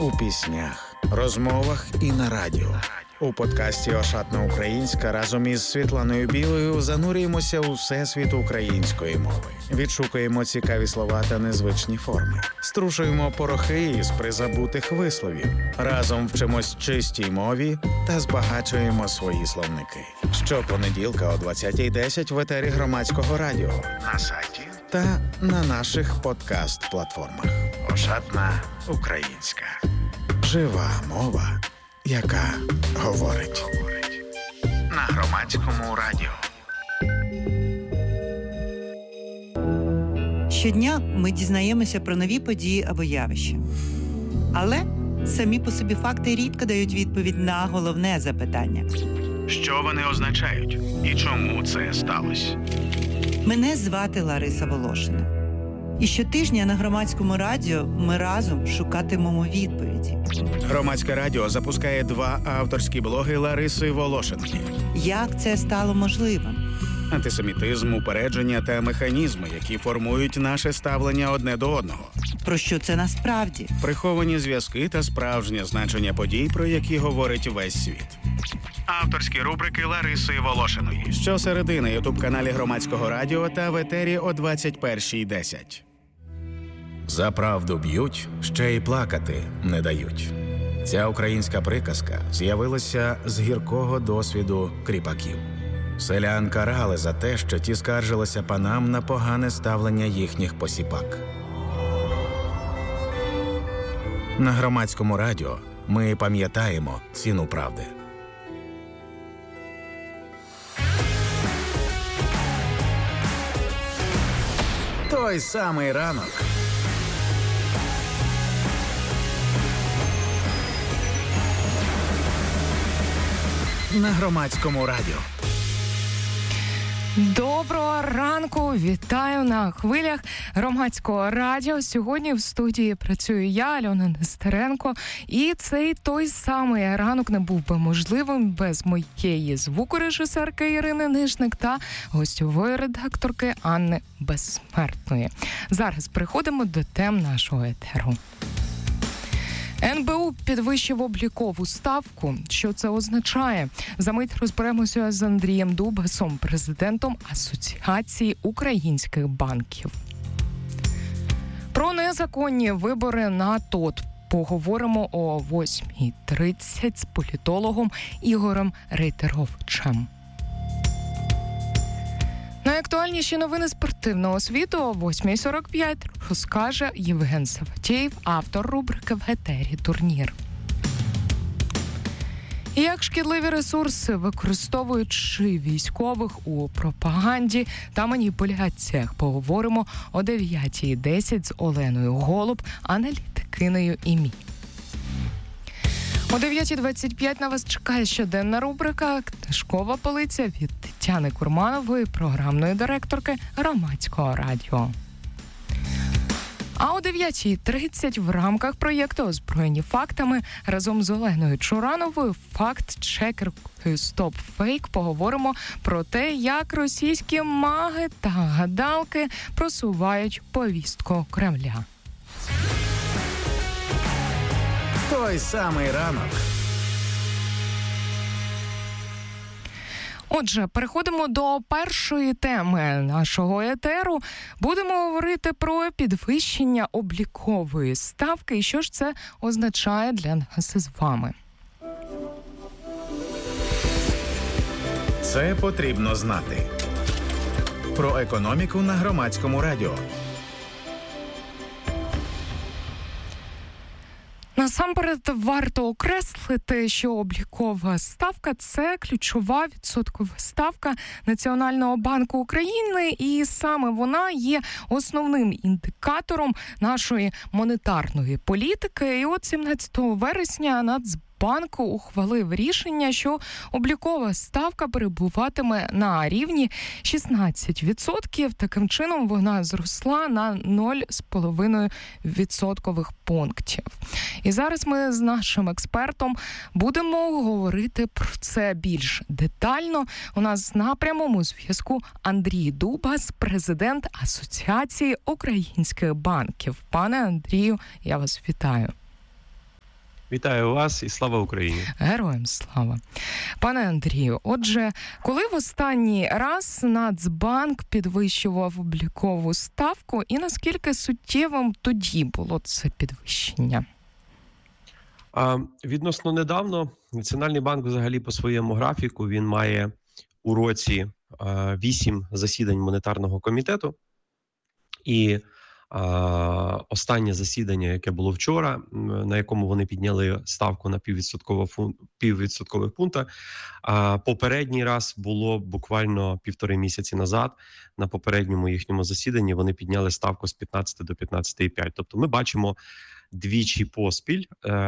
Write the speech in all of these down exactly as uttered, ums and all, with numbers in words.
у піснях, розмовах і на радіо. У подкасті «Ошатна українська» разом із Світланою Білою занурюємося у всесвіт української мови. Відшукуємо цікаві слова та незвичні форми. Струшуємо порохи із призабутих висловів. Разом вчимось чистій мові та збагачуємо свої словники. Щопонеділка о двадцятій десять в етері Громадського радіо, на сайті та на наших подкаст-платформах. «Ошатна українська». Жива мова, яка говорить. На Громадському радіо. Щодня ми дізнаємося про нові події або явища. Але самі по собі факти рідко дають відповідь на головне запитання. Що вони означають? І чому це сталося? Мене звати Лариса Волошина. І щотижня на Громадському радіо ми разом шукатимемо відповіді. Громадське радіо запускає два авторські блоги Лариси Волошиної. Як це стало можливим? Антисемітизм, упередження та механізми, які формують наше ставлення одне до одного. Про що це насправді? Приховані зв'язки та справжнє значення подій, про які говорить весь світ. Авторські рубрики Лариси Волошиної. Щосереди на ютуб-каналі Громадського радіо та в етері о двадцять першій десять. За правду б'ють, ще й плакати не дають. Ця українська приказка з'явилася з гіркого досвіду кріпаків. Селян карали за те, що ті скаржилися панам на погане ставлення їхніх посіпак. На Громадському радіо ми пам'ятаємо ціну правди. Той самий ранок. На Громадському радіо. Доброго ранку, вітаю на хвилях Громадського радіо. Сьогодні в студії працюю я, Альона Нестеренко, і цей той самий ранок не був би можливим без моєї звукорежисерки Ірини Нишник та гостьової редакторки Анни Безсмертної. Зараз переходимо до тем нашого етеру. ен бе у підвищив облікову ставку. Що це означає? Замить розберемося з Андрієм Дубасом, президентом Асоціації українських банків. Про незаконні вибори на ТОТ поговоримо о восьмій тридцять з політологом Ігорем Рейтеровичем. Найактуальніші новини спортивного світу о восьмій сорок п'ять розкаже Євген Саватєєв, автор рубрики «В етері турнір». І як шкідливі ресурси використовуючи військових у пропаганді та маніпуляціях, поговоримо о дев'ятій десять з Оленою Голуб, аналітикинею ІМІ. О дев'ятій двадцять п'ять на вас чекає щоденна рубрика «Книжкова полиця» від Тетяни Курманової, програмної директорки Громадського радіо. А о дев'ятій тридцять в рамках проєкту «Озброєні фактами» разом з Оленою Чурановою, факт-чекеркою «Стоп Фейк» поговоримо про те, як російські маги та гадалки просувають повістку Кремля. Той самий ранок. Отже, переходимо до першої теми нашого етеру. Будемо говорити про підвищення облікової ставки і що ж це означає для нас з вами. Це потрібно знати. Про економіку на Громадському радіо. Насамперед варто окреслити, що облікова ставка – це ключова відсоткова ставка Національного банку України, і саме вона є основним індикатором нашої монетарної політики. І от сімнадцятого вересня Нацбанк ухвалив рішення, що облікова ставка перебуватиме на рівні шістнадцять відсотків. Таким чином вона зросла на нуль цілих п'ять десятих відсоткових пунктів. І зараз ми з нашим експертом будемо говорити про це більш детально. У нас на прямому зв'язку Андрій Дубас, президент Асоціації українських банків. Пане Андрію, я вас вітаю. Вітаю вас і слава Україні! Героям слава! Пане Андрію, отже, коли в останній раз Нацбанк підвищував облікову ставку і наскільки суттєвим тоді було це підвищення? А, відносно недавно Національний банк взагалі по своєму графіку, він має у році вісім засідань монетарного комітету. І а, останнє засідання, яке було вчора, на якому вони підняли ставку на піввідсоткових пункта, а попередній раз було буквально півтори місяці назад. На попередньому їхньому засіданні вони підняли ставку з п'ятнадцяти до п'ятнадцяти цілих п'ять десятих. Тобто ми бачимо двічі поспіль е, е,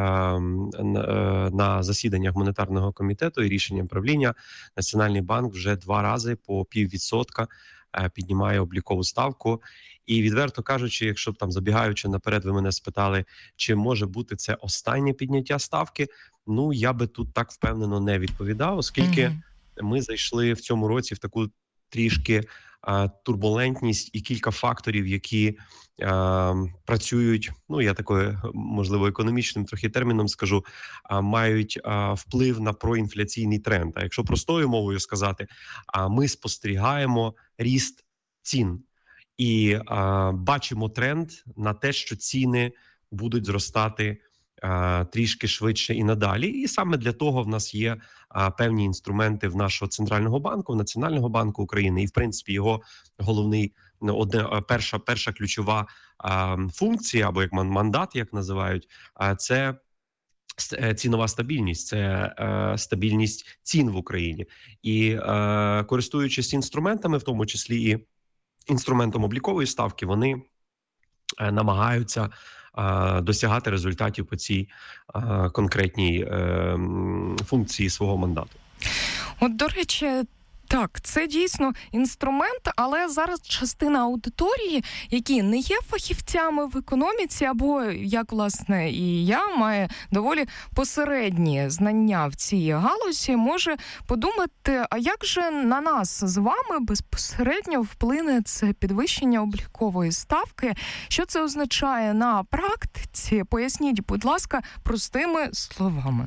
на засіданнях монетарного комітету і рішенням правління Національний банк вже два рази по піввідсотка е, піднімає облікову ставку. І відверто кажучи, якщо б там забігаючи наперед, ви мене спитали, чи може бути це останнє підняття ставки, ну я би тут так впевнено не відповідав, оскільки mm-hmm. ми зайшли в цьому році в таку трішки а, турбулентність і кілька факторів, які а, працюють, ну я такою, можливо, економічним трохи терміном скажу, а, мають а, вплив на проінфляційний тренд. А якщо простою мовою сказати, а ми спостерігаємо ріст цін. І а, бачимо тренд на те, що ціни будуть зростати а, трішки швидше і надалі. І саме для того в нас є а, певні інструменти в нашого Центрального банку, Національного банку України. І, в принципі, його головний, одне, перша, перша ключова а, функція, або як мандат, як називають, а, це цінова стабільність, це е, стабільність цін в Україні. І е, користуючись інструментами, в тому числі і інструментом облікової ставки, вони е, намагаються е, досягати результатів по цій е, конкретній е, функції свого мандату. От, до речі, так, це дійсно інструмент, але зараз частина аудиторії, які не є фахівцями в економіці, або, як, власне, і я, має доволі посередні знання в цій галузі, може подумати, а як же на нас з вами безпосередньо вплине це підвищення облікової ставки? Що це означає на практиці? Поясніть, будь ласка, простими словами.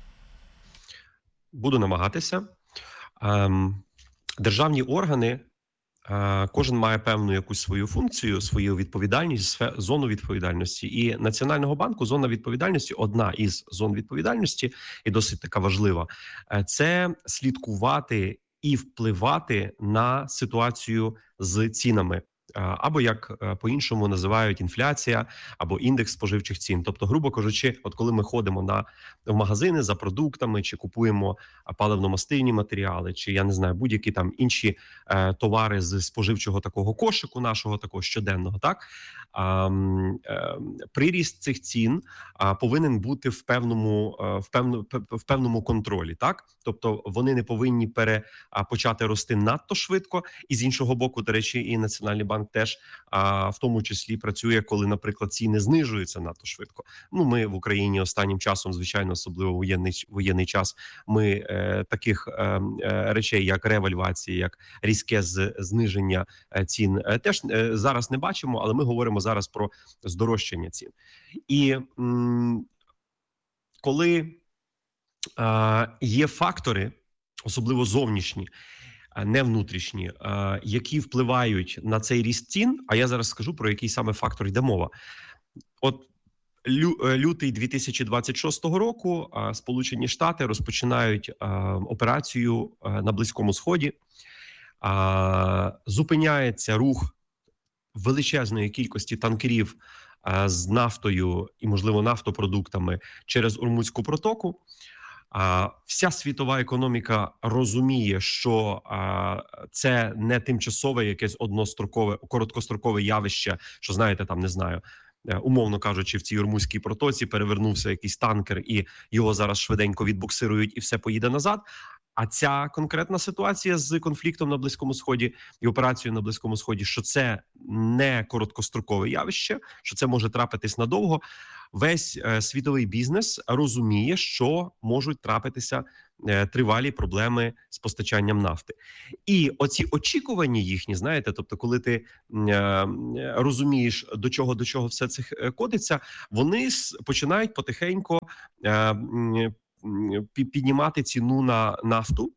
Буду намагатися. Ем, державні органи, е, кожен має певну якусь свою функцію, свою відповідальність, сфе, зону відповідальності. І Національного банку зона відповідальності, одна із зон відповідальності, і досить така важлива, е, це слідкувати і впливати на ситуацію з цінами. Або, як по-іншому називають, інфляція, або індекс споживчих цін. Тобто, грубо кажучи, от коли ми ходимо на, в магазини за продуктами, чи купуємо паливно-мастильні матеріали, чи, я не знаю, будь-які там інші е, товари з споживчого такого кошику нашого, такого щоденного, так? А, е, приріст цих цін а, повинен бути в певному, а, в, певну, в певному контролі, так? Тобто, вони не повинні пере, а, почати рости надто швидко, і з іншого боку, до речі, і Національний банк теж а, в тому числі працює, коли, наприклад, ціни знижуються надто швидко. Ну, ми в Україні останнім часом, звичайно, особливо воєнний, воєнний час, ми е, таких е, е, речей, як ревальвація, як різке з, зниження е, цін, е, теж е, зараз не бачимо, але ми говоримо зараз про здорожчання цін. І м, коли е, є фактори, особливо зовнішні, не внутрішні, які впливають на цей ріст цін, а я зараз скажу, про який саме фактор йде мова. От лютий дві тисячі двадцять шостого року Сполучені Штати розпочинають операцію на Близькому Сході, зупиняється рух величезної кількості танкерів з нафтою і, можливо, нафтопродуктами через Ормузьку протоку. А вся світова економіка розуміє, що а, це не тимчасове якесь однострокове, короткострокове явище, що, знаєте, там, не знаю, умовно кажучи, в цій Ормузькій протоці перевернувся якийсь танкер і його зараз швиденько відбуксирують і все поїде назад. А ця конкретна ситуація з конфліктом на Близькому Сході і операцією на Близькому Сході, що це не короткострокове явище, що це може трапитись надовго. Весь е, світовий бізнес розуміє, що можуть трапитися тривалі проблеми з постачанням нафти. І оці очікування їхні, знаєте, тобто коли ти е, розумієш, до чого, до чого все це котиться, вони починають потихеньку е, піднімати ціну на нафту,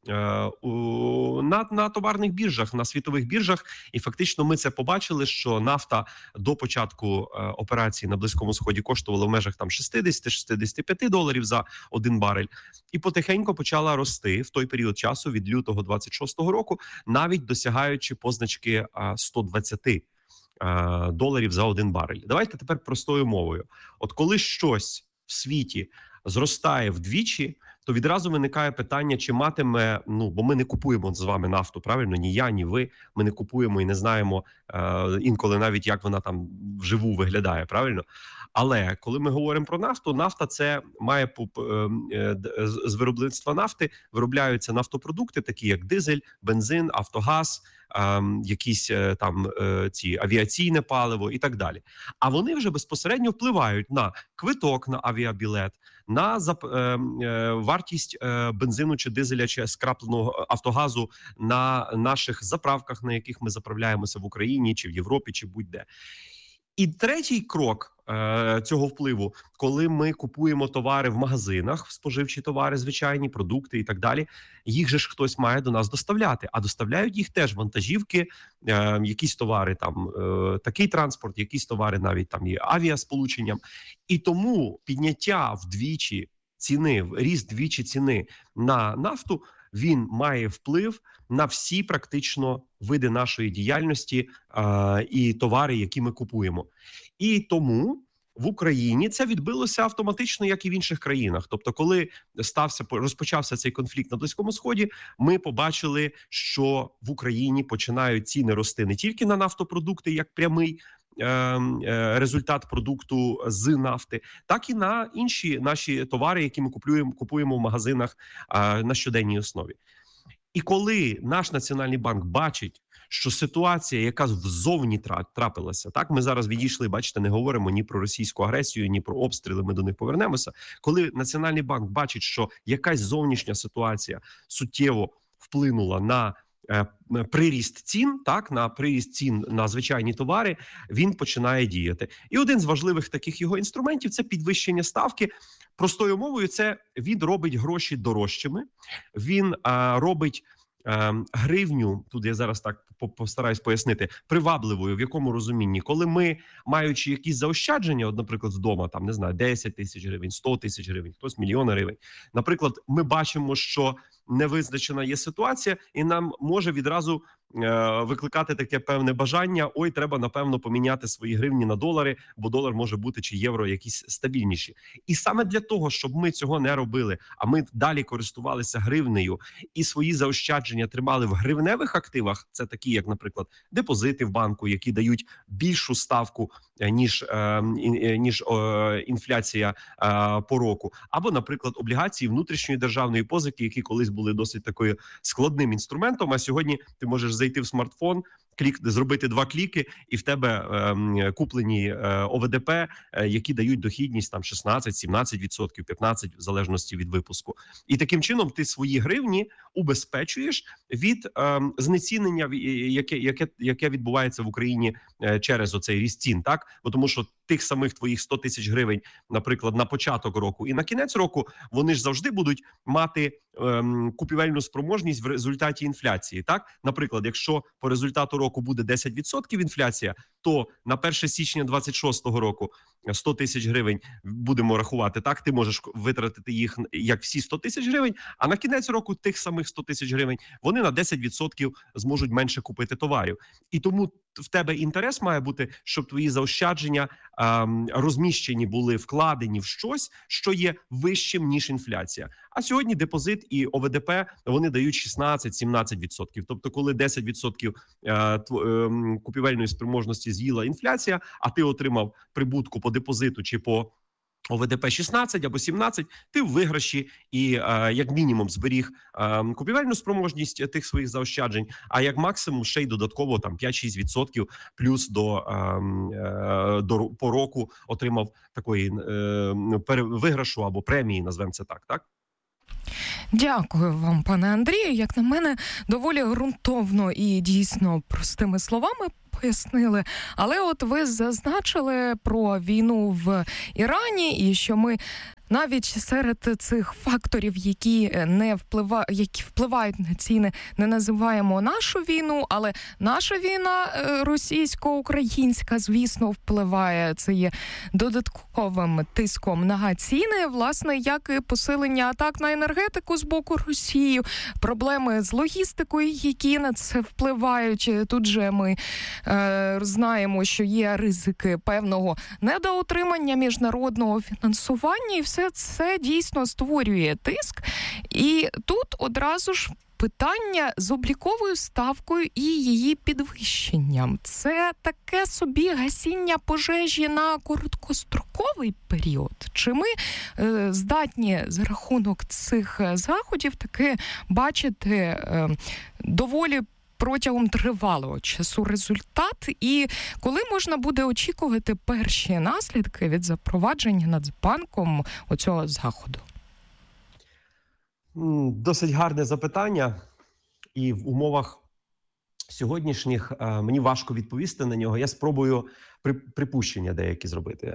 На, на товарних біржах, на світових біржах. І фактично ми це побачили, що нафта до початку е, операції на Близькому Сході коштувала в межах там шістдесят - шістдесят п'ять доларів за один барель. І потихеньку почала рости в той період часу від лютого двадцять шостого року, навіть досягаючи позначки е, сто двадцять е, доларів за один барель. Давайте тепер простою мовою. От коли щось в світі зростає вдвічі, то відразу виникає питання, чи матиме, ну, бо ми не купуємо з вами нафту, правильно? Ні я, ні ви, ми не купуємо і не знаємо е, інколи навіть, як вона там вживу виглядає, правильно? Але коли ми говоримо про нафту, нафта це має е, е, з виробництва нафти виробляються нафтопродукти, такі як дизель, бензин, автогаз, е, якісь е, там е, ці авіаційне паливо і так далі. А вони вже безпосередньо впливають на квиток, на авіабілет, на зап... е, е, вартість е, бензину чи дизеля чи скрапленого автогазу на наших заправках, на яких ми заправляємося в Україні чи в Європі, чи будь-де. І третій крок е, цього впливу, коли ми купуємо товари в магазинах, споживчі товари, звичайні, продукти і так далі, їх же ж хтось має до нас доставляти. А доставляють їх теж вантажівки, е, якісь товари, там е, такий транспорт, якісь товари навіть там є авіасполученням. І тому підняття вдвічі ціни, ріст вдвічі ціни на нафту, він має вплив на всі практично види нашої діяльності а, і товари, які ми купуємо. І тому в Україні це відбилося автоматично, як і в інших країнах. Тобто, коли стався, розпочався цей конфлікт на Близькому Сході, ми побачили, що в Україні починають ціни рости не тільки на нафтопродукти, як прямий результат продукту з нафти, так і на інші наші товари, які ми купуємо, купуємо в магазинах на щоденній основі. І коли наш Національний банк бачить, що ситуація, яка взовні трапилася, так, ми зараз відійшли, бачите, не говоримо ні про російську агресію, ні про обстріли, ми до них повернемося. Коли Національний банк бачить, що якась зовнішня ситуація суттєво вплинула на приріст цін, так, на приріст цін на звичайні товари, він починає діяти. І один з важливих таких його інструментів – це підвищення ставки. Простою мовою, це він робить гроші дорожчими, він а, робить а, гривню, тут я зараз так постараюсь пояснити, привабливою, в якому розумінні, коли ми, маючи якісь заощадження, от, наприклад, вдома, там, не знаю, десять тисяч гривень, сто тисяч гривень, хтось мільйон гривень, наприклад, ми бачимо, що невизначена є ситуація, і нам може відразу е, викликати таке певне бажання: ой, треба, напевно, поміняти свої гривні на долари, бо долар може бути чи євро якісь стабільніші. І саме для того, щоб ми цього не робили, а ми далі користувалися гривнею і свої заощадження тримали в гривневих активах, це такі, як, наприклад, депозити в банку, які дають більшу ставку, ніж, е, ніж е, інфляція е, по року, або, наприклад, облігації внутрішньої державної позики, які колись були досить такою складним інструментом, а сьогодні ти можеш зайти в смартфон, клік, зробити два кліки, і в тебе е, куплені е, О В Д П, е, які дають дохідність там шістнадцять, сімнадцять відсотків, п'ятнадцять відсотків в залежності від випуску. І таким чином ти свої гривні убезпечуєш від е, знецінення, яке, яке, яке відбувається в Україні е, через оцей ріст цін, так? Бо тому що тих самих твоїх сто тисяч гривень, наприклад, на початок року і на кінець року, вони ж завжди будуть мати ем, купівельну спроможність в результаті інфляції. Так, наприклад, якщо по результату року буде десять відсотків інфляція, то на перше січня двадцять шостого року сто тисяч гривень будемо рахувати. Так, ти можеш витратити їх як всі сто тисяч гривень, а на кінець року тих самих сто тисяч гривень вони на десять відсотків зможуть менше купити товарів. І тому в тебе інтерес має бути, щоб твої заощадження ем, розміщені були, вкладені в щось, що є вищим, ніж інфляція. А сьогодні депозит і О В Д П, вони дають шістнадцять-сімнадцять відсотків. Тобто, коли десять відсотків е, е, купівельної спроможності з'їла інфляція, а ти отримав прибутку по депозиту чи по О В Д П шістнадцять або сімнадцять, ти в виграші і е, як мінімум зберіг е, купівельну спроможність тих своїх заощаджень, а як максимум ще й додатково там п'ять-шість відсотків плюс до, е, е, до по року отримав такої е, виграшу або премії, назвемо це так, так? Дякую вам, пане Андрію. Як на мене, доволі ґрунтовно і дійсно простими словами пояснили. Але от ви зазначили про війну в Ірані і що ми навіть серед цих факторів, які не впливають, які впливають на ціни, не називаємо нашу війну, але наша війна російсько-українська, звісно, впливає. Це є додатковим тиском на ціни, власне, як і посилення атак на енергетику з боку Росії, проблеми з логістикою, які на це впливають. Тут же ми е, знаємо, що є ризики певного недоотримання міжнародного фінансування, і все це дійсно створює тиск. І тут одразу ж питання з обліковою ставкою і її підвищенням. Це таке собі гасіння пожежі на короткостроковий період? Чи ми е, здатні за рахунок цих заходів таки бачити е, доволі протягом тривалого часу результат, і коли можна буде очікувати перші наслідки від запровадження Нацбанком оцього заходу? Досить гарне запитання, і в умовах сьогоднішніх мені важко відповісти на нього. Я спробую припущення деякі зробити.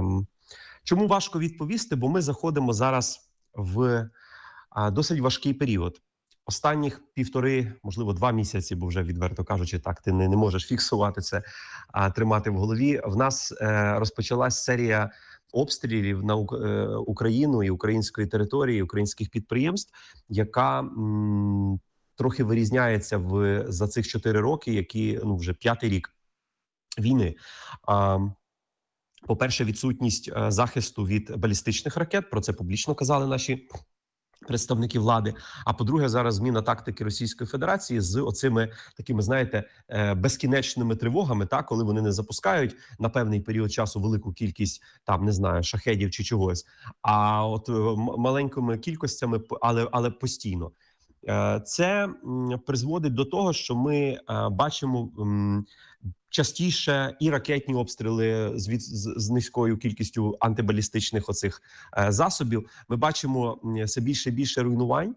Чому важко відповісти? Бо ми заходимо зараз в досить важкий період. Останніх півтори, можливо, два місяці, бо вже, відверто кажучи, так, ти не, не можеш фіксувати це, а тримати в голові. В нас е, розпочалась серія обстрілів на е, Україну і української території, українських підприємств, яка м, трохи вирізняється в, за цих чотири роки, які, ну, вже п'ятий рік війни. А, по-перше, відсутність е, захисту від балістичних ракет, про це публічно казали наші представники влади. А по-друге, зараз зміна тактики Російської Федерації з оцими такими, знаєте, безкінечними тривогами, так, коли вони не запускають на певний період часу велику кількість, там, не знаю, шахедів чи чогось, а от маленькими кількостями, але, але постійно. Це призводить до того, що ми бачимо частіше і ракетні обстріли з, від, з, з низькою кількістю антибалістичних оцих е, засобів. Ми бачимо все більше і більше руйнувань.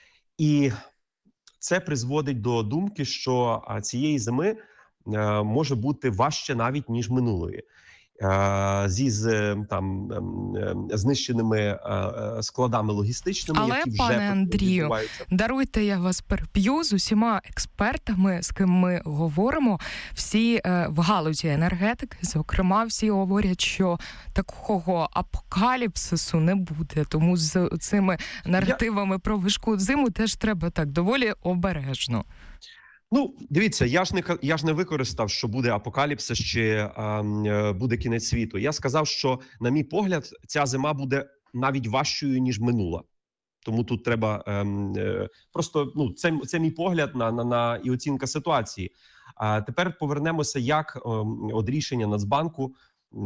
І це призводить до думки, що е, цієї зими е, може бути важче навіть, ніж минулої. Е, зі з, там, е, знищеними е, складами логістичними, але, які вже пане Андрію, даруйте, я вас переб'ю, з усіма експертами, з ким ми говоримо, всі е, в галузі енергетики, зокрема, всі говорять, що такого апокаліпсису не буде, тому з цими наративами я... про важку зиму теж треба так доволі обережно. Ну, дивіться, я ж не я ж не використав, що буде апокаліпсис чи а, буде кінець світу. Я сказав, що, на мій погляд, ця зима буде навіть важчою, ніж минула. Тому тут треба е, просто, ну, це, це мій погляд на, на, на і оцінка ситуації. А тепер повернемося, як е, от рішення Нацбанку,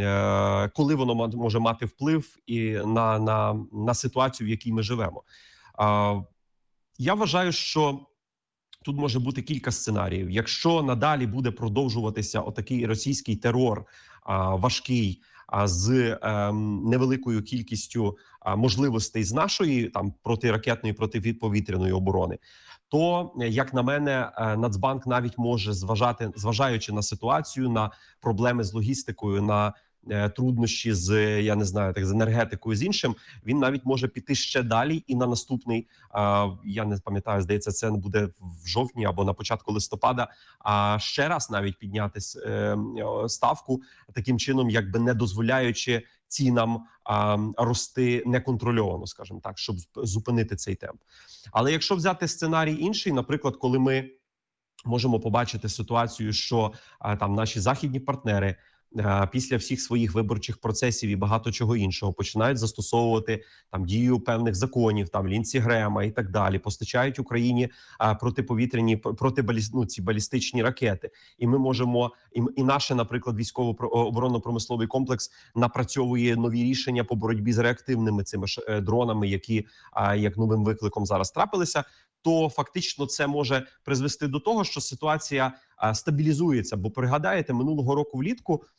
е, коли воно може мати вплив і на, на, на ситуацію, в якій ми живемо. Е, я вважаю, що тут може бути кілька сценаріїв. Якщо надалі буде продовжуватися отакий російський терор а, важкий, а, з а, невеликою кількістю а, можливостей з нашої там протиракетної, протиповітряної оборони, то, як на мене, Нацбанк навіть може зважати, зважаючи на ситуацію, на проблеми з логістикою, на труднощі з, я не знаю, так, з енергетикою, з іншим, він навіть може піти ще далі і на наступний, а, я не пам'ятаю, здається, це буде в жовтні або на початку листопада, а ще раз навіть підняти е, ставку таким чином, якби не дозволяючи цінам а, рости неконтрольовано, скажімо так, щоб зупинити цей темп. Але якщо взяти сценарій інший, наприклад, коли ми можемо побачити ситуацію, що а, там наші західні партнери після всіх своїх виборчих процесів і багато чого іншого починають застосовувати там дію певних законів, там Лінсі Грема і так далі, постачають Україні а, протиповітряні, протибаліст, ну, ці балістичні ракети. І ми можемо, і, і наше, наприклад, військово-оборонно-промисловий комплекс напрацьовує нові рішення по боротьбі з реактивними цими ж дронами, які а, як новим викликом зараз трапилися, то фактично це може призвести до того, що ситуація а, стабілізується. Бо пригадаєте, минулого року влітку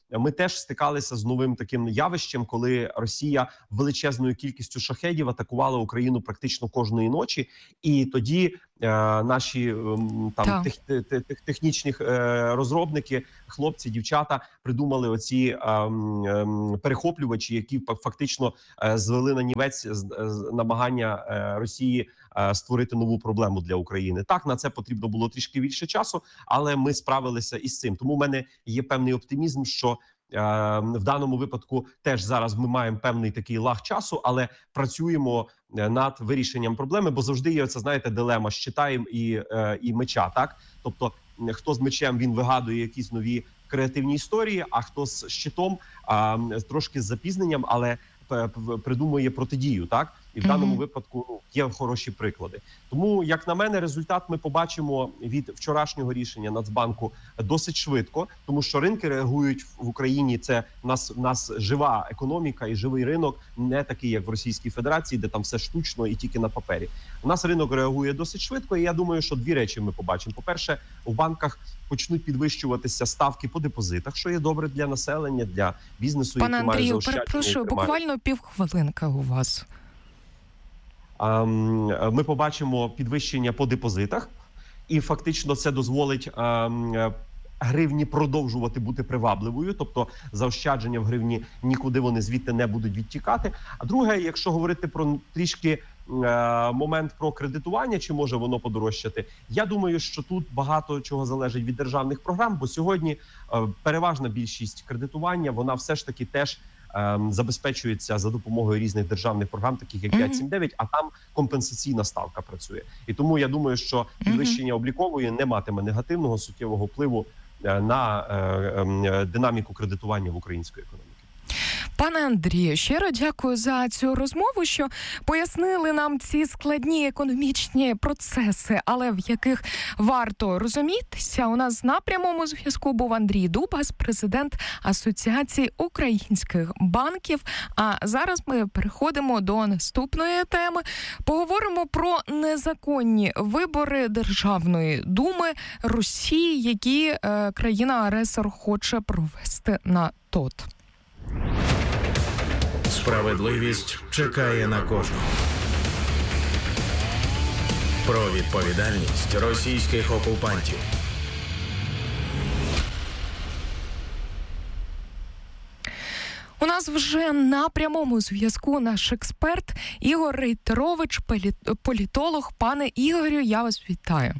ми теж стикалися з новим таким явищем, коли Росія величезною кількістю шахедів атакувала Україну практично кожної ночі, і тоді е, наші там тех, тех, тех, технічні е, розробники, хлопці, дівчата придумали оці е, е, перехоплювачі, які фактично е, звели на нівець з, з намагання е, Росії е, створити нову проблему для України. Так, на це потрібно було трішки більше часу, але ми справилися із цим. Тому в мене є певний оптимізм, що в даному випадку теж зараз ми маємо певний такий лаг часу, але працюємо над вирішенням проблеми, бо завжди є оця, знаєте, дилема щита і, і меча, так? Тобто, хто з мечем, він вигадує якісь нові креативні історії, а хто з щитом, а, трошки з запізненням, але придумує протидію, так? І в mm-hmm. даному випадку ну, є хороші приклади. Тому, як на мене, результат ми побачимо від вчорашнього рішення Нацбанку досить швидко, тому що ринки реагують в Україні. Це в нас, в нас жива економіка і живий ринок, не такий, як в Російській Федерації, де там все штучно і тільки на папері. У нас ринок реагує досить швидко, і я думаю, що дві речі ми побачимо. По-перше, у банках почнуть підвищуватися ставки по депозитах, що є добре для населення, для бізнесу. Пане Андрію, перепрошую, буквально півхвилинка у вас. Ми побачимо підвищення по депозитах, і фактично це дозволить гривні продовжувати бути привабливою, тобто заощадження в гривні нікуди вони звідти не будуть відтікати. А друге, якщо говорити про трішки момент про кредитування, чи може воно подорожчати, я думаю, що тут багато чого залежить від державних програм, бо сьогодні переважна більшість кредитування, вона все ж таки теж забезпечується за допомогою різних державних програм, таких як п'ять сім дев'ять, а там компенсаційна ставка працює. І тому я думаю, що підвищення облікової не матиме негативного суттєвого впливу на динаміку кредитування в української економіки. Пане Андрію, щиро дякую за цю розмову, що пояснили нам ці складні економічні процеси, але в яких варто розумітися. У нас на прямому зв'язку був Андрій Дубас, президент Асоціації українських банків. А зараз ми переходимо до наступної теми. Поговоримо про незаконні вибори Державної думи Росії, які е, країна-агресор хоче провести на ТОТ. Справедливість чекає на кожного. Про відповідальність російських окупантів. У нас вже на прямому зв'язку наш експерт Ігор Рейтерович, політолог. Пане Ігорю, я вас вітаю.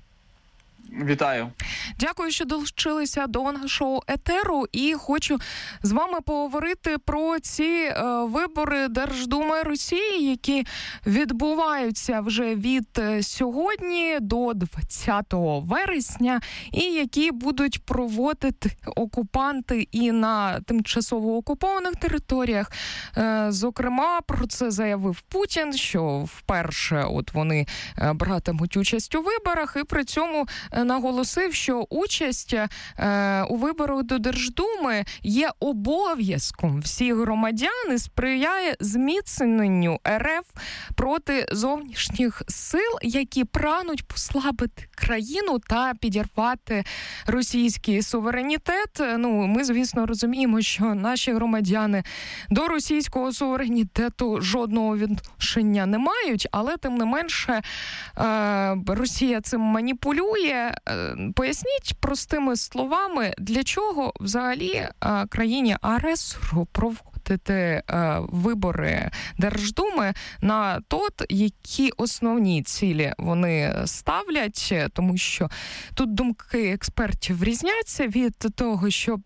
Вітаю. Дякую, що долучилися до нашого етеру, і хочу з вами поговорити про ці е, вибори Держдуми Росії, які відбуваються вже від сьогодні до двадцятого вересня, і які будуть проводити окупанти і на тимчасово окупованих територіях. Е, зокрема, про це заявив Путін, що вперше от вони братимуть участь у виборах, і при цьому наголосив, що участь е, у виборах до Держдуми є обов'язком всіх громадян і сприяє зміцненню РФ проти зовнішніх сил, які прагнуть послабити країну та підірвати російський суверенітет. Ну, ми, звісно, розуміємо, що наші громадяни до російського суверенітету жодного відношення не мають, але, тим не менше, е, Росія цим маніпулює. Поясніть простими словами, для чого взагалі країні-агресору проводити вибори Держдуми на ТОТ, які основні цілі вони ставлять, тому що тут думки експертів різняться від того, щоб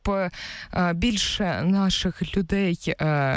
більше наших людей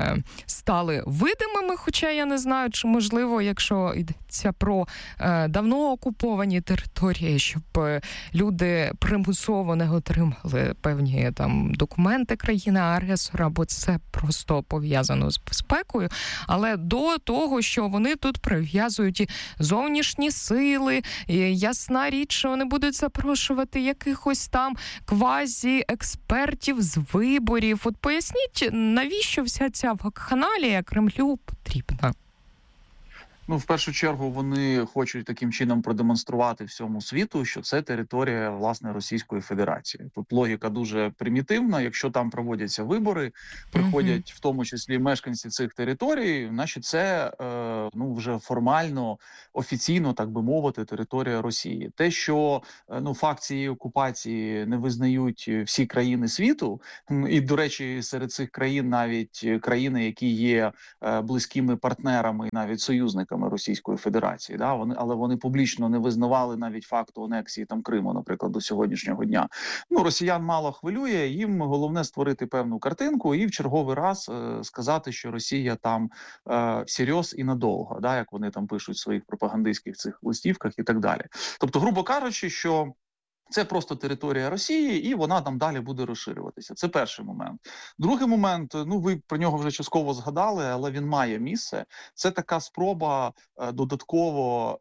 стали видимими, хоча я не знаю, чи можливо, якщо йдеться про давно окуповані території, щоб люди примусово не отримали певні там документи країни-агресора, бо це просто пов'язано з безпекою, але до того, що вони тут прив'язують і зовнішні сили, і ясна річ, що вони будуть запрошувати якихось там квазі-експертів з виборів. От поясніть, навіщо вся ця вакханалія Кремлю потрібна? Ну, в першу чергу, вони хочуть таким чином продемонструвати всьому світу, що це територія, власне, Російської Федерації. Тут логіка дуже примітивна. Якщо там проводяться вибори, приходять в тому числі мешканці цих територій, значить це е, ну, вже формально, офіційно, так би мовити, територія Росії. Те, що е, ну, факт цієї окупації не визнають всі країни світу, і, до речі, серед цих країн навіть країни, які є е, близькими партнерами, навіть союзниками Російської Федерації, да, вони, але вони публічно не визнавали навіть факту анексії там Криму, наприклад, до сьогоднішнього дня. Ну, росіян мало хвилює, їм головне створити певну картинку і в черговий раз е, сказати, що Росія там е, всерйоз і надовго, да, як вони там пишуть в своїх пропагандистських цих листівках і так далі. Тобто, грубо кажучи, що це просто територія Росії, і вона там далі буде розширюватися. Це перший момент. Другий момент, ну ви про нього вже частково згадали, але він має місце. Це така спроба е, додатково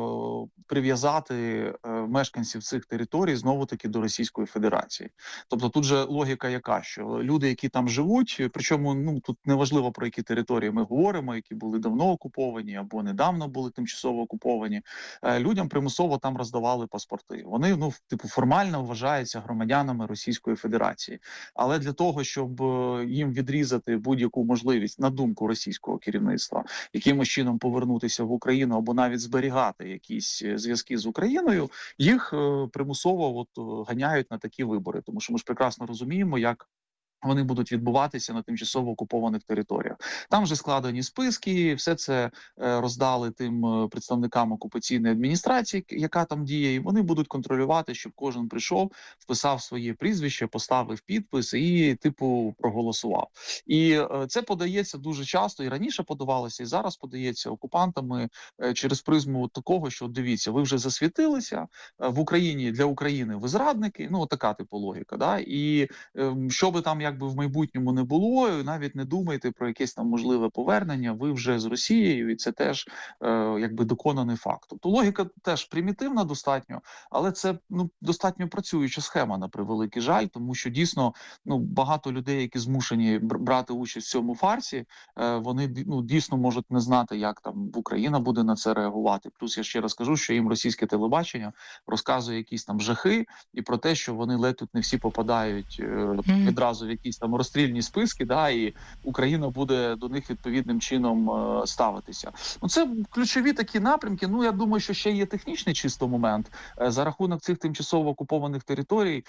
е, прив'язати е, мешканців цих територій знову-таки до Російської Федерації. Тобто тут же логіка яка, що люди, які там живуть, причому ну тут неважливо про які території ми говоримо, які були давно окуповані або недавно були тимчасово окуповані, е, людям примусово там роздавали паспорти. Вони, ну, типу, формально вважаються громадянами Російської Федерації. Але для того, щоб їм відрізати будь-яку можливість, на думку російського керівництва, якимось чином повернутися в Україну або навіть зберігати якісь зв'язки з Україною, їх примусово от ганяють на такі вибори. Тому що ми ж прекрасно розуміємо, як вони будуть відбуватися на тимчасово окупованих територіях. Там вже складені списки, все це е, роздали тим представникам окупаційної адміністрації, яка там діє, і вони будуть контролювати, щоб кожен прийшов, вписав своє прізвище, поставив підпис і, типу, проголосував. І е, це подається дуже часто, і раніше подавалося, і зараз подається окупантами е, через призму такого, що, дивіться, ви вже засвітилися, е, в Україні, для України ви зрадники, ну, така типу логіка, да, і е, що би там, як якби в майбутньому не було, і навіть не думайте про якесь там можливе повернення, ви вже з Росією, і це теж е, якби доконаний факт. Тобто логіка теж примітивна достатньо, але це ну достатньо працююча схема, на превеликий жаль, тому що дійсно ну багато людей, які змушені брати участь в цьому фарсі, е, вони ну дійсно можуть не знати, як там Україна буде на це реагувати. Плюс я ще раз кажу, що їм російське телебачення розказує якісь там жахи і про те, що вони ледь тут не всі попадають е, відразу в якісь там розстрільні списки, да, і Україна буде до них відповідним чином е, ставитися. Ну, це ключові такі напрямки. Ну, я думаю, що ще є технічний чисто момент. Е, за рахунок цих тимчасово окупованих територій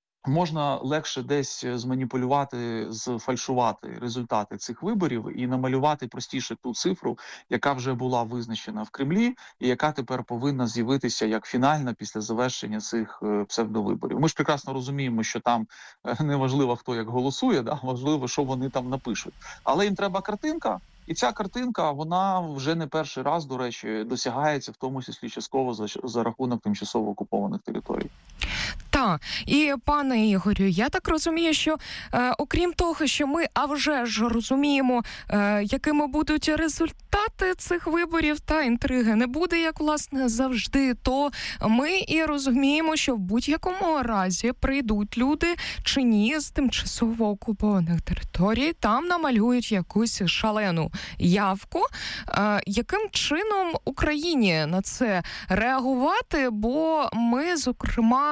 можна легше десь зманіпулювати, зфальшувати результати цих виборів і намалювати простіше ту цифру, яка вже була визначена в Кремлі і яка тепер повинна з'явитися як фінальна після завершення цих псевдовиборів. Ми ж прекрасно розуміємо, що там не важливо, хто як голосує, да? Важливо, що вони там напишуть. Але їм треба картинка, і ця картинка, вона вже не перший раз, до речі, досягається, в тому числі частково за, за рахунок тимчасово окупованих територій. Так, і пане Ігорю, я так розумію, що е, окрім того, що ми, а вже ж розуміємо, е, якими будуть результати цих виборів, та інтриги не буде, як, власне, завжди, то ми і розуміємо, що в будь-якому разі прийдуть люди чи ні з тимчасово окупованих територій, там намалюють якусь шалену явку. Е, яким чином Україні на це реагувати, бо ми, зокрема,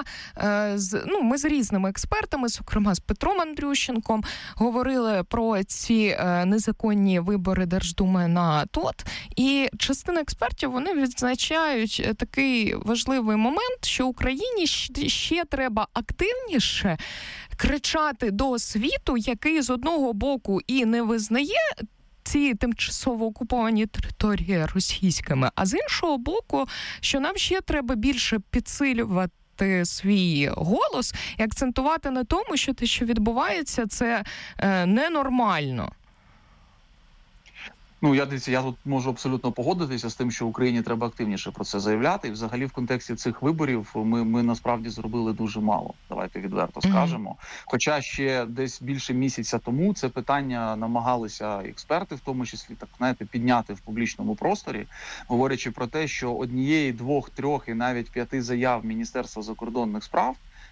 З, ну, ми з різними експертами, зокрема з Петром Андрющенком, говорили про ці е, незаконні вибори Держдуми на ТОТ. І частина експертів, вони відзначають такий важливий момент, що Україні ще, ще треба активніше кричати до світу, який з одного боку і не визнає ці тимчасово окуповані території російськими, а з іншого боку, що нам ще треба більше підсилювати свій голос і акцентувати на тому, що те, що відбувається, це е, ненормально. Ну, я дивіться, я тут можу абсолютно погодитися з тим, що Україні треба активніше про це заявляти. І взагалі в контексті цих виборів ми, ми насправді зробили дуже мало. Давайте відверто скажемо. Mm-hmm. Хоча ще десь більше місяця тому це питання намагалися експерти, в тому числі, так знаєте, підняти в публічному просторі, говорячи про те, що однієї, двох, трьох і навіть п'яти заяв Міністерства закордонних справ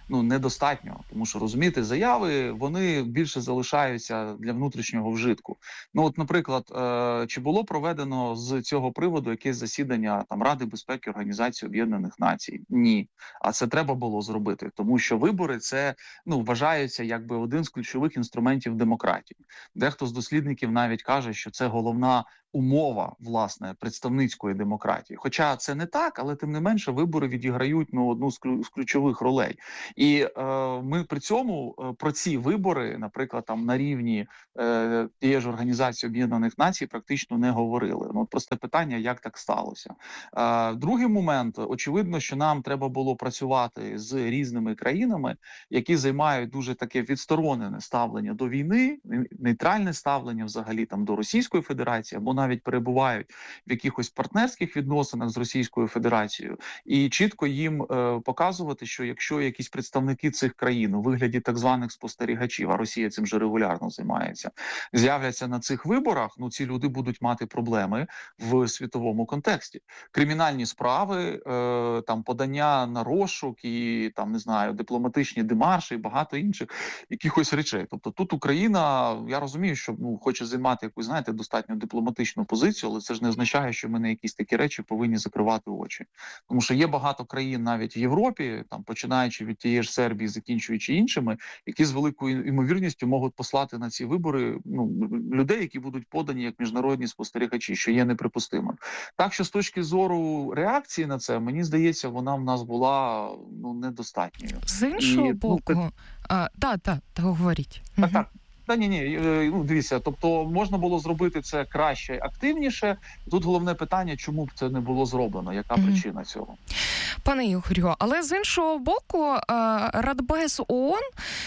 ну, недостатньо. Тому що, розумієте, заяви, вони більше залишаються для внутрішнього вжитку. Ну, от, наприклад, е, чи було проведено з цього приводу якесь засідання там Ради безпеки Організації Об'єднаних Націй? Ні. А це треба було зробити, тому що вибори це, ну, вважаються якби один з ключових інструментів демократії. Дехто з дослідників навіть каже, що це головна умова, власне, представницької демократії. Хоча це не так, але тим не менше вибори відіграють, ну, одну з, клю- з ключових ролей. І е, ми при цьому е, про ці вибори, наприклад, там на рівні е, тієї ж Організації Об'єднаних Націй практично не говорили. Ну, просте питання, як так сталося. Е, другий момент, очевидно, що нам треба було працювати з різними країнами, які займають дуже таке відсторонене ставлення до війни, нейтральне ставлення взагалі там до Російської Федерації, або навіть перебувають в якихось партнерських відносинах з Російською Федерацією, і чітко їм е, показувати, що якщо якісь представники цих країн у вигляді так званих спостерігачів, а Росія цим же регулярно займається, з'являться на цих виборах, ну ці люди будуть мати проблеми в світовому контексті. Кримінальні справи, е, там подання на розшук і там не знаю, дипломатичні демарші і багато інших якихось речей. Тобто тут Україна, я розумію, що ну хоче займати якусь, знаєте, достатньо дипломатичну позицію, але це ж не означає, що ми на якісь такі речі повинні закривати очі. Тому що є багато країн навіть в Європі, там починаючи від тієї ж Сербії, закінчуючи іншими, які з великою ймовірністю можуть послати на ці вибори ну, людей, які будуть подані як міжнародні спостерігачі, що є неприпустимим. Так що з точки зору реакції на це, мені здається, вона в нас була ну, недостатньою. З іншого І, боку, ну, а, та, та, та, говоріть. Так, Угу. так. Та ні, ні, ну дивіться, тобто можна було зробити це краще, активніше. Тут головне питання, чому б це не було зроблено, яка mm-hmm. причина цього? Пане Ігорю, але з іншого боку, Радбез ООН,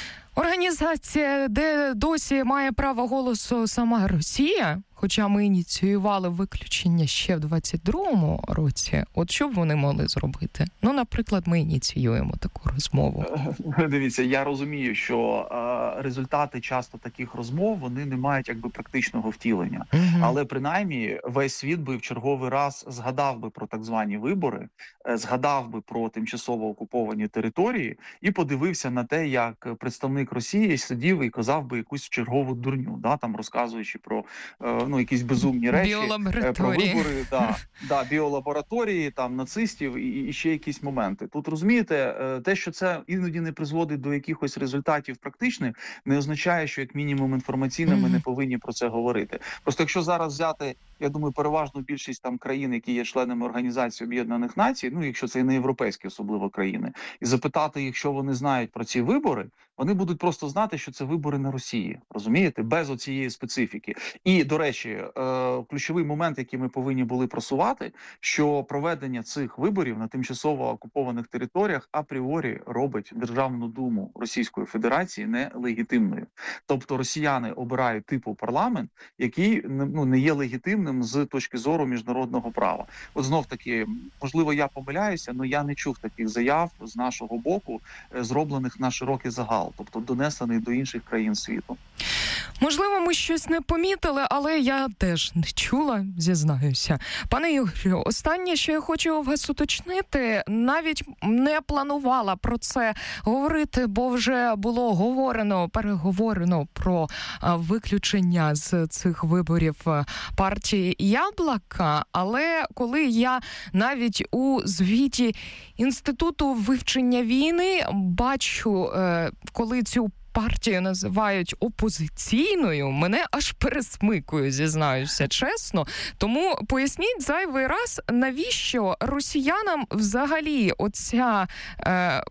організація, де досі має право голосу сама Росія, хоча ми ініціювали виключення ще в двадцять другому році, от що б вони могли зробити? Ну, наприклад, ми ініціюємо таку розмову. Дивіться, я розумію, що е, результати часто таких розмов, вони не мають якби практичного втілення. Угу. Але принаймні весь світ би в черговий раз згадав би про так звані вибори, е, згадав би про тимчасово окуповані території і подивився на те, як представник Росії сидів і казав би якусь чергову дурню, да, там розказуючи про е, ну, якісь безумні речі, про вибори, да, да, біолабораторії, там, нацистів і, і ще якісь моменти. Тут, розумієте, те, що це іноді не призводить до якихось результатів практичних, не означає, що як мінімум інформаційно ми не повинні про це говорити. Просто якщо зараз взяти, я думаю, переважну більшість там країн, які є членами Організації Об'єднаних Націй, ну, якщо це і не європейські особливо країни, і запитати їх, що вони знають про ці вибори, вони будуть просто знати, що це вибори на Росії, розумієте, без оцієї специфіки. І, до речі, е, ключовий момент, який ми повинні були просувати, що проведення цих виборів на тимчасово окупованих територіях апріорі робить Державну думу Російської Федерації нелегітимною. Тобто росіяни обирають типу парламент, який ну, не є легітимним з точки зору міжнародного права. От знов таки, можливо, я помиляюся, але я не чув таких заяв з нашого боку, зроблених на широкий загал, тобто донесений до інших країн світу. Можливо, ми щось не помітили, але я теж не чула, зізнаюся. Пане Ігорю, останнє, що я хочу у вас уточнити, навіть не планувала про це говорити, бо вже було говорено, переговорено про виключення з цих виборів партії «Яблока», але коли я навіть у звіті Інституту вивчення війни бачу, коли цю партію називають опозиційною, мене аж пересмикує, зізнаюся чесно. Тому поясніть зайвий раз, навіщо росіянам взагалі оця, е,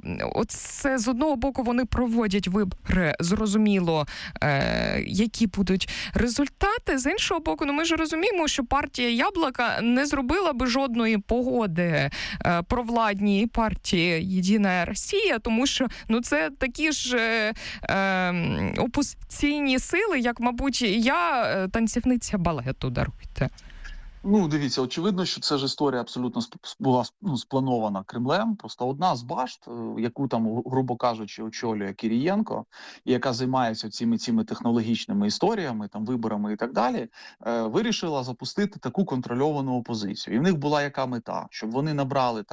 оце з одного боку вони проводять вибори, зрозуміло, е, які будуть результати, з іншого боку, ну ми ж розуміємо, що партія «Яблока» не зробила би жодної погоди е, провладній партії «Єдина Росія», тому що ну це такі ж е, опозиційні сили, як, мабуть, я танцівниця балету, даруйте. Ну, дивіться, очевидно, що це ж історія абсолютно була ну, спланована Кремлем. Просто одна з башт, яку там, грубо кажучи, очолює Кірієнко, і яка займається цими, цими технологічними історіями, там, виборами і так далі, е, вирішила запустити таку контрольовану опозицію. І в них була яка мета? Щоб вони набрали там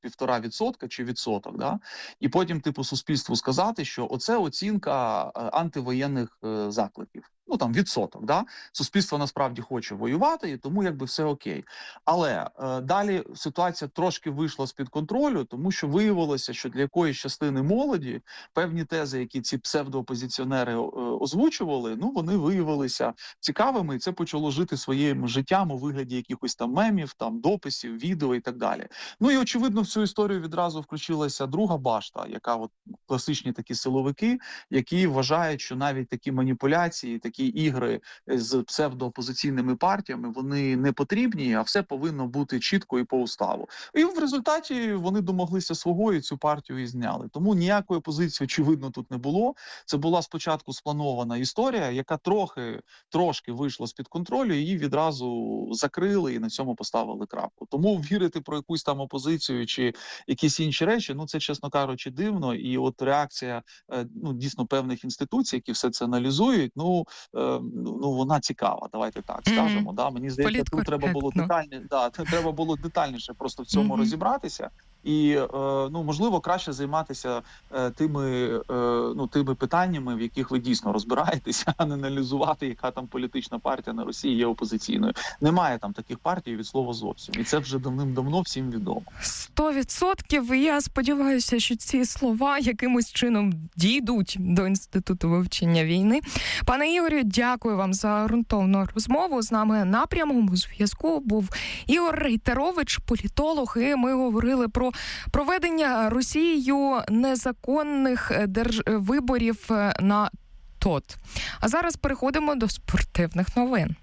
півтора відсотка чи відсоток, да? І потім, типу, суспільству сказати, що оце оцінка антивоєнних закликів. Ну, там, відсоток, да? Суспільство насправді хоче воювати, і тому, якби, все окей. Але е, далі ситуація трошки вийшла з-під контролю, тому що виявилося, що для якоїсь частини молоді певні тези, які ці псевдоопозиціонери е, озвучували, ну, вони виявилися цікавими, і це почало жити своїм життям у вигляді якихось там мемів, там, дописів, відео і так далі. Ну, і, очевидно, в цю історію відразу включилася друга башта, яка от класичні такі силовики, які вважають, що навіть такі маніпуляції, такі ігри з псевдоопозиційними партіями, вони не потрібні, а все повинно бути чітко і по уставу. І в результаті вони домоглися свого і цю партію і зняли. Тому ніякої опозиції, очевидно, тут не було. Це була спочатку спланована історія, яка трохи, трошки вийшла з-під контролю, її відразу закрили і на цьому поставили крапку. Тому вірити про якусь там опозицію чи якісь інші речі, ну це, чесно кажучи, дивно. І от реакція, ну, дійсно певних інституцій, які все це аналізують, ну, ну вона цікава, давайте так скажемо. Mm-hmm. Да? Мені здається, тут треба було детальні, да, треба було детальніше просто в цьому mm-hmm. розібратися. І, е, ну, можливо, краще займатися е, тими, е, ну, тими питаннями, в яких ви дійсно розбираєтеся, а не аналізувати, яка там політична партія на Росії є опозиційною. Немає там таких партій від слова зовсім. І це вже давним-давно всім відомо. Сто відсотків. Я сподіваюся, що ці слова якимось чином дійдуть до Інституту вивчення війни. Пане Ігорю, дякую вам за ґрунтовну розмову. З нами на прямому зв'язку був Ігор Рейтерович, політолог, і ми говорили про проведення Росією незаконних держ... виборів на ТОТ. А зараз переходимо до спортивних новин.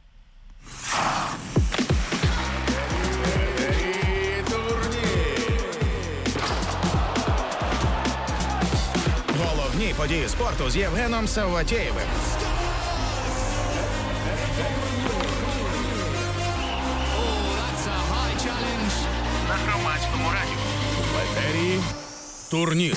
Головні події спорту з Євгеном Савватєєвим. На Громадському радіо. В етері турнір.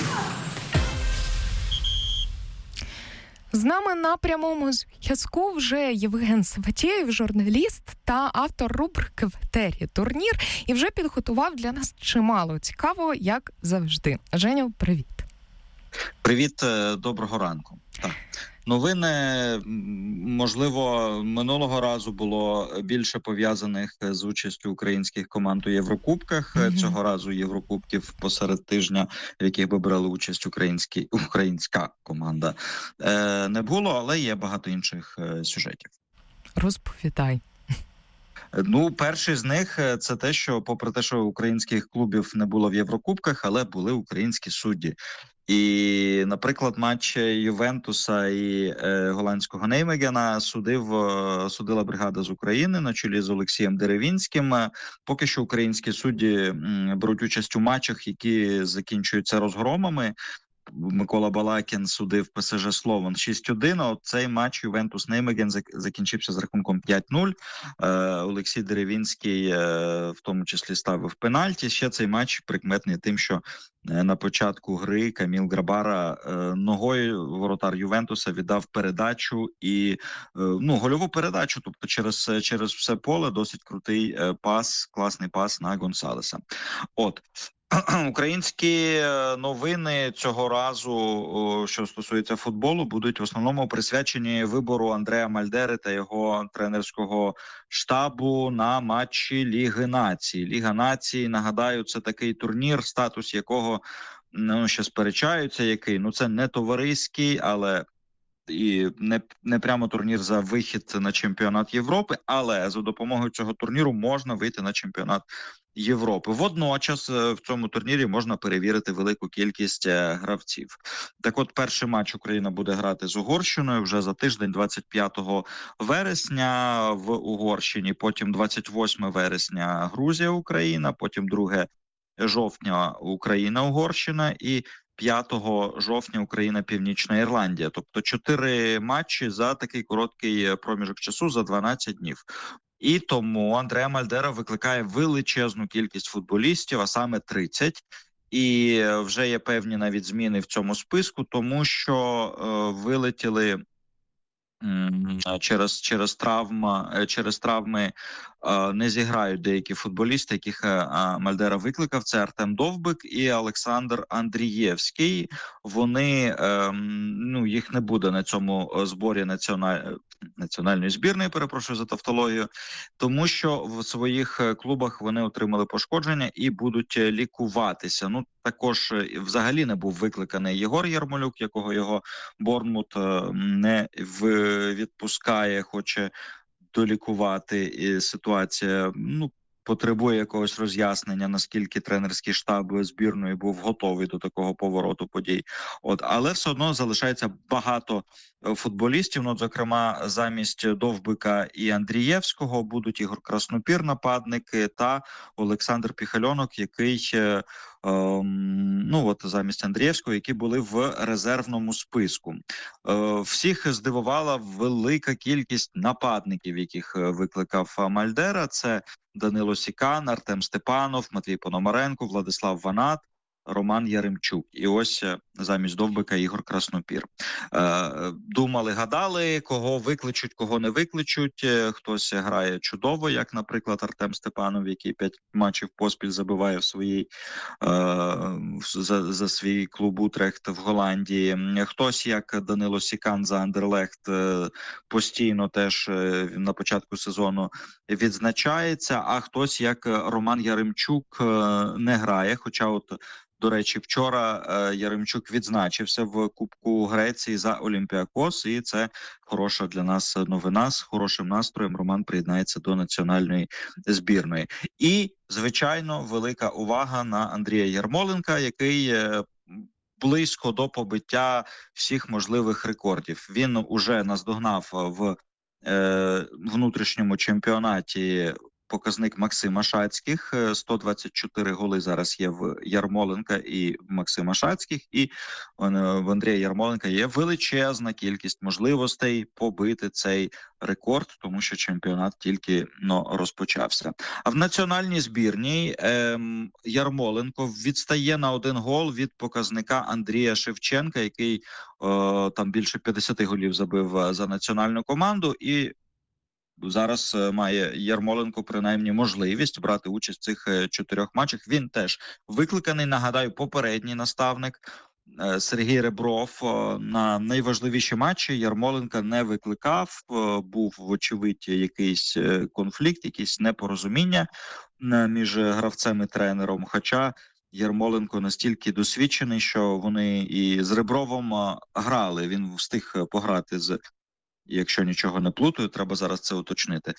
З нами на прямому зв'язку вже Євген Савватєєв, журналіст та автор рубрики «В етері турнір». І вже підготував для нас чимало цікавого, як завжди. Женю, привіт. Привіт, доброго ранку. Так. Новини, можливо, минулого разу було більше пов'язаних з участю українських команд у Єврокубках. Mm-hmm. Цього разу Єврокубків посеред тижня, в яких би брали участь українські, українська команда, е, не було, але є багато інших е, сюжетів. Розповідай. Ну, перший з них – це те, що попри те, що українських клубів не було в Єврокубках, але були українські судді. І, наприклад, матч Ювентуса і е, голландського Неймегена судив, е, судила бригада з України на чолі з Олексієм Деревінським. Поки що українські судді м, беруть участь у матчах, які закінчуються розгромами. Микола Балакін судив ПСЖ Слован шість один, а цей матч Ювентус-Неймеген закінчився з рахунком п'ять нуль. Е, Олексій Деревінський е, в тому числі ставив пенальті. Ще цей матч прикметний тим, що на початку гри Каміл Грабара е, ногою воротар Ювентуса віддав передачу і е, ну гольову передачу, тобто через, через все поле досить крутий е, пас, класний пас на Гонсалеса. От. Українські новини цього разу, що стосується футболу, будуть в основному присвячені вибору Андреа Мальдери та його тренерського штабу на матчі Ліги Націй. Ліга Націй, нагадаю, це такий турнір, статус якого, ну, ще сперечаються, який, ну, це не товариський, але і не, не прямо турнір за вихід на чемпіонат Європи, але за допомогою цього турніру можна вийти на чемпіонат Європи. Водночас в цьому турнірі можна перевірити велику кількість гравців. Так от, перший матч Україна буде грати з Угорщиною вже за тиждень, двадцять п'ятого вересня в Угорщині, потім двадцять восьмого вересня Грузія-Україна, потім друге жовтня Україна-Угорщина і п'ятого жовтня Україна-Північна Ірландія. Тобто чотири матчі за такий короткий проміжок часу, за дванадцять днів. І тому Андреа Мальдера викликає величезну кількість футболістів, а саме тридцять. І вже є певні навіть зміни в цьому списку, тому що е, вилетіли м, через, через, травма, через травми не зіграють деякі футболісти, яких Мальдера викликав. Це Артем Довбик і Олександр Андрієвський. Вони, ну, їх не буде на цьому зборі національ... національної збірної, перепрошую за тавтологію, тому що в своїх клубах вони отримали пошкодження і будуть лікуватися. Ну, також взагалі не був викликаний Єгор Ярмолюк, якого його Борнмут не відпускає, хоче долікувати, і ситуація, ну, потребує якогось роз'яснення, наскільки тренерський штаб збірної був готовий до такого повороту подій. От, але все одно залишається багато футболістів. Ну, зокрема, замість Довбика і Андрієвського будуть Ігор Краснопір, нападники, та Олександр Піхальонок, який, е, е, ну от замість Андрієвського, які були в резервному списку. Е, всіх здивувала велика кількість нападників, яких викликав Мальдера. Це Данило Сікан, Артем Степанов, Матвій Пономаренко, Владислав Ванат, Роман Яремчук. І ось замість Довбика Ігор Краснопір. Е, думали, гадали, кого викличуть, кого не викличуть. Хтось грає чудово, як, наприклад, Артем Степанов, який п'ять матчів поспіль забиває в своїй, е, за, за свій клуб Утрехт в Голландії. Хтось, як Данило Сікан за Андерлехт, е, постійно теж е, на початку сезону відзначається, а хтось, як Роман Яремчук, е, не грає, хоча от до речі, вчора е, Яремчук відзначився в Кубку Греції за Олімпіакос, і це хороша для нас новина. З хорошим настроєм Роман приєднається до національної збірної. І, звичайно, велика увага на Андрія Ярмоленка, який е, близько до побиття всіх можливих рекордів. Він уже наздогнав в е, внутрішньому чемпіонаті показник Максима Шацьких. сто двадцять чотири голи зараз є в Ярмоленка і Максима Шацьких, і в Андрія Ярмоленка є величезна кількість можливостей побити цей рекорд, тому що чемпіонат тільки но розпочався. А в національній збірній ем, Ярмоленко відстає на один гол від показника Андрія Шевченка, який е, там більше п'ятдесят голів забив за національну команду, і зараз має Ярмоленко принаймні можливість брати участь в цих чотирьох матчах. Він теж викликаний, нагадаю, попередній наставник Сергій Ребров на найважливіші матчі Ярмоленка не викликав. Був, вочевидь, якийсь конфлікт, якісь непорозуміння між гравцем і тренером. Хоча Ярмоленко настільки досвідчений, що вони і з Ребровом грали. Він встиг пограти з... Якщо нічого не плутаю, треба зараз це уточнити.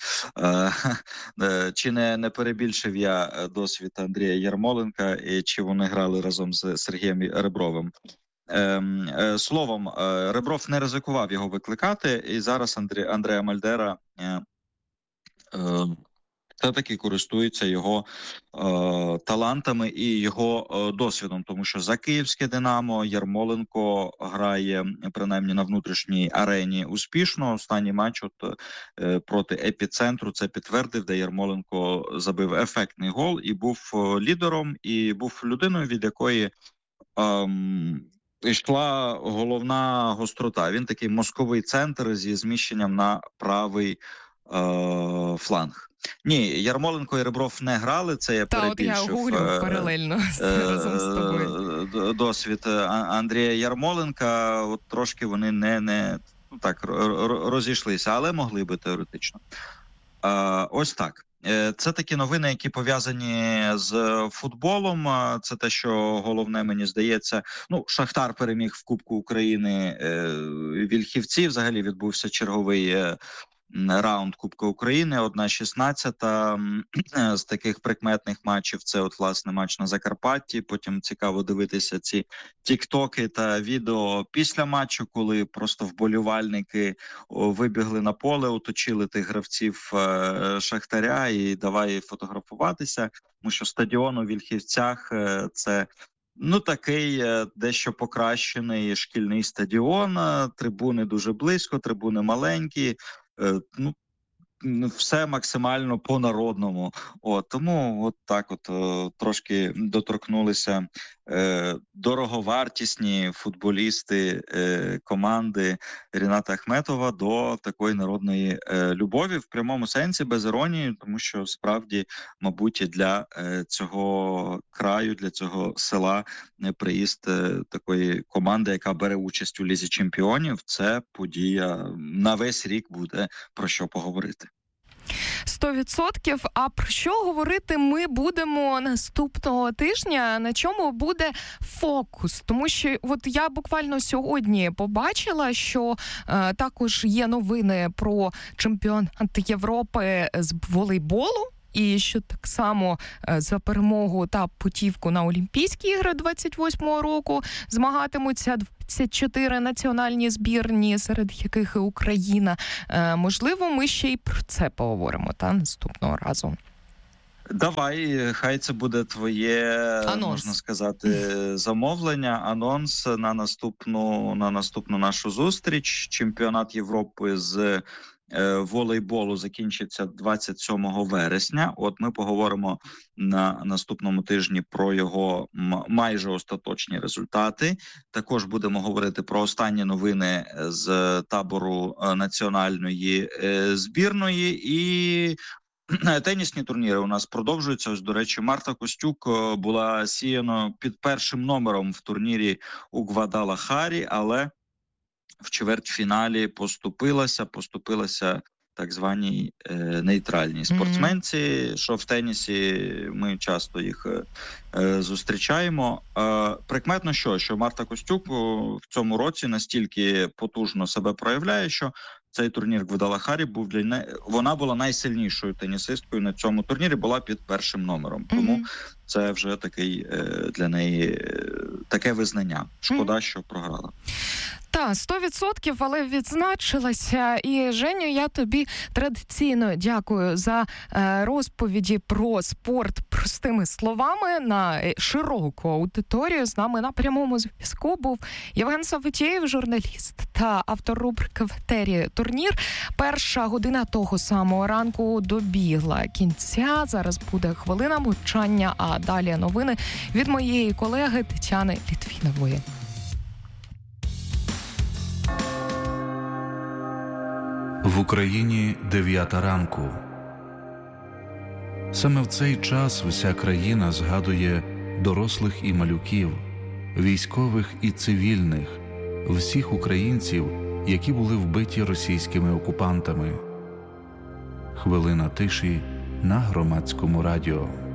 Е, чи не, не перебільшив я досвід Андрія Ярмоленка, і чи вони грали разом з Сергієм Ребровим? Е, е, словом, е, Ребров не ризикував його викликати, і зараз Андрі, Андреа Мальдера е, е, все-таки користується його е, талантами і його е, досвідом, тому що за київське «Динамо» Ярмоленко грає принаймні на внутрішній арені успішно. Останній матч от, е, проти «Епіцентру» це підтвердив, де Ярмоленко забив ефектний гол і був е, лідером, і був людиною, від якої е, йшла головна гострота. Він такий мозковий центр зі зміщенням на правий е, фланг. Ні, Ярмоленко і Ребров не грали, це я Та, перебільшив. Та, от я гуглю паралельно разом з тобою. Досвід Андрія Ярмоленка, от трошки вони не, не ну, так розійшлися, але могли би теоретично. Ось так. Це такі новини, які пов'язані з футболом. Це те, що головне, мені здається. Ну, Шахтар переміг в Кубку України Вільхівці. Взагалі відбувся черговий раунд Кубка України, одна шістнадцята з таких прикметних матчів. Це от, власне, матч на Закарпатті. Потім цікаво дивитися ці тіктоки та відео після матчу, коли просто вболівальники вибігли на поле, оточили тих гравців Шахтаря і давай фотографуватися. Тому що стадіон у Вільхівцях – це ну такий дещо покращений шкільний стадіон. Трибуни дуже близько, трибуни маленькі. Ну, все максимально по-народному. От, тому от так от о, трошки доторкнулися е, дороговартісні футболісти е, команди Ріната Ахметова до такої народної е, любові в прямому сенсі, без іронії, тому що справді, мабуть, для е, цього краю, для цього села е, приїзд е, такої команди, яка бере участь у Лізі чемпіонів, це подія на весь рік, буде про що поговорити. Сто відсотків. А про що говорити ми будемо наступного тижня? На чому буде фокус? Тому що от я буквально сьогодні побачила, що е, також є новини про чемпіонат Європи з волейболу. І що так само за перемогу та путівку на Олімпійські ігри двадцять восьмого року змагатимуться двадцять чотири національні збірні, серед яких і Україна. Можливо, ми ще й про це поговоримо та наступного разу. Давай, хай це буде твоє, анонс, можна сказати, замовлення, анонс на наступну, на наступну нашу зустріч. Чемпіонат Європи з волейболу закінчиться двадцять сьомого вересня. От ми поговоримо на наступному тижні про його майже остаточні результати. Також будемо говорити про останні новини з табору національної збірної і тенісні турніри у нас продовжуються. Ось, до речі, Марта Костюк була сіяно під першим номером в турнірі у Гвадалахарі, але в чвертьфіналі поступилася, поступилася так званій е, нейтральній спортсменці, mm-hmm. що в тенісі ми часто їх е, зустрічаємо. Е, прикметно що, що Марта Костюк в цьому році настільки потужно себе проявляє, що цей турнір в Гвадалахарі був для неї, вона була найсильнішою тенісисткою на цьому турнірі, була під першим номером. Mm-hmm. Тому це вже такий е, для неї е, таке визнання. Шкода, mm-hmm. що програла. Так, сто відсотків, але відзначилася. І, Женю, я тобі традиційно дякую за е, розповіді про спорт простими словами на широку аудиторію. З нами на прямому зв'язку був Євген Савотєєв, журналіст та автор рубрики в етері «Турнір». Перша година того самого ранку добігла кінця. Зараз буде хвилина мовчання, а далі новини від моєї колеги Тетяни Літвінової. В Україні дев'ята ранку. Саме в цей час вся країна згадує дорослих і малюків, військових і цивільних, всіх українців, які були вбиті російськими окупантами. Хвилина тиші на Громадському радіо.